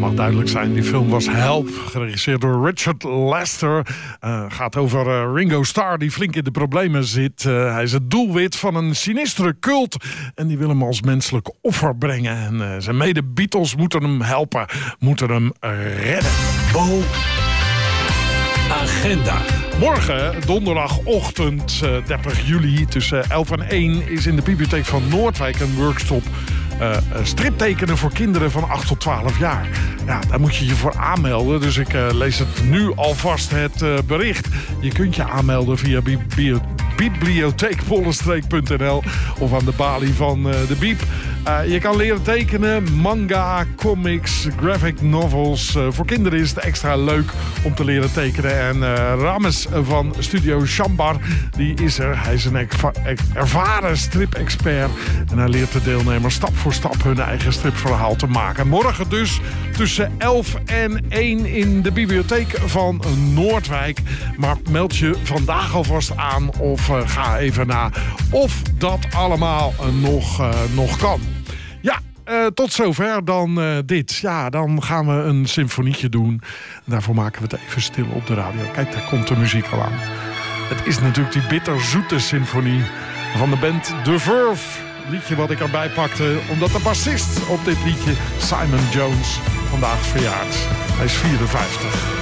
mag duidelijk zijn, die film was Help, geregisseerd door Richard Lester. Gaat over Ringo Starr, die flink in de problemen zit. Hij is het doelwit van een sinistere cult en die wil hem als menselijk offer brengen. En zijn mede-Beatles moeten hem helpen, moeten hem redden. Agenda. Morgen, donderdagochtend 30 juli, tussen 11 en 1... is in de bibliotheek van Noordwijk een workshop striptekenen voor kinderen van 8 tot 12 jaar. Ja, daar moet je je voor aanmelden. Dus ik lees het nu alvast het bericht. Je kunt je aanmelden via bibliotheekbollenstreek.nl of aan de balie van de Biep. Je kan leren tekenen, manga, comics, graphic novels. Voor kinderen is het extra leuk om te leren tekenen. En Rames van Studio Shambar, die is er. Hij is een ervaren strip-expert. En hij leert de deelnemers stap voor stap hun eigen stripverhaal te maken. Morgen dus tussen 11 en 1 in de bibliotheek van Noordwijk. Maar meld je vandaag alvast aan of ga even na of dat allemaal nog kan. Ja, tot zover dan dit. Ja, dan gaan we een symfonietje doen. Daarvoor maken we het even stil op de radio. Kijk, daar komt de muziek al aan. Het is natuurlijk die bitterzoete symfonie van de band The Verve. Liedje wat ik erbij pakte, omdat de bassist op dit liedje, Simon Jones, vandaag verjaart. Hij is 54.